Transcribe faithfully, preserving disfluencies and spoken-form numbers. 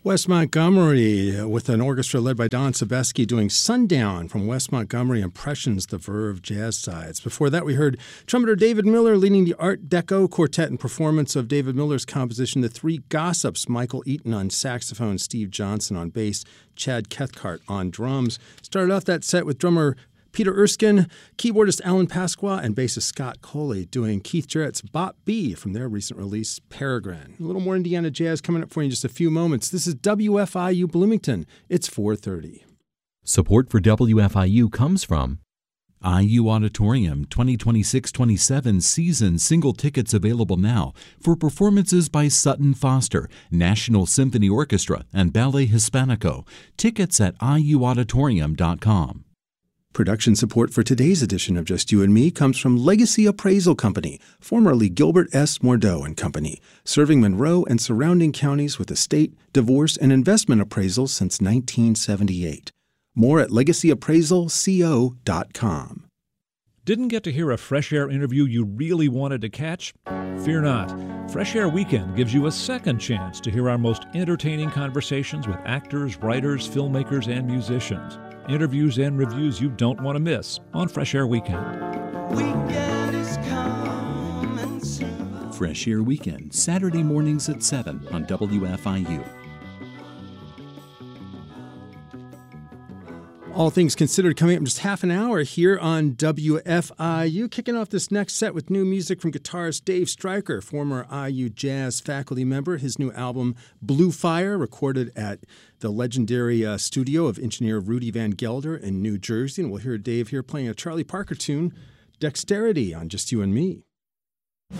West Montgomery, uh, with an orchestra led by Don Sebesky, doing Sundown from West Montgomery Impressions, the Verve Jazz Sides. Before that, we heard trumpeter David Miller leading the Art Deco Quartet in performance of David Miller's composition, The Three Gossips. Michael Eaton on saxophone, Steve Johnson on bass, Chad Cathcart on drums. Started off that set with drummer Peter Erskine, keyboardist Alan Pasqua, and bassist Scott Coley doing Keith Jarrett's Bop B from their recent release, Peregrine. A little more Indiana jazz coming up for you in just a few moments. This is W F I U Bloomington. It's four thirty. Support for W F I U comes from I U Auditorium twenty twenty-six twenty-seven season single tickets available now for performances by Sutton Foster, National Symphony Orchestra, and Ballet Hispanico. Tickets at I U auditorium dot com. Production support for today's edition of Just You and Me comes from Legacy Appraisal Company, formerly Gilbert S. Mordeau and Company, serving Monroe and surrounding counties with estate, divorce, and investment appraisals since nineteen seventy-eight. More at legacy appraisal co dot com. Didn't get to hear a Fresh Air interview you really wanted to catch? Fear not. Fresh Air Weekend gives you a second chance to hear our most entertaining conversations with actors, writers, filmmakers, and musicians. Interviews and reviews you don't want to miss on Fresh Air Weekend. Weekend is coming soon. Fresh Air Weekend, Saturday mornings at seven on W F I U. All things considered, coming up in just half an hour here on W F I U. Kicking off this next set with new music from guitarist Dave Stryker, former I U Jazz faculty member. His new album, Blue Fire, recorded at the legendary uh, studio of engineer Rudy Van Gelder in New Jersey. And we'll hear Dave here playing a Charlie Parker tune, Dexterity, on Just You and Me.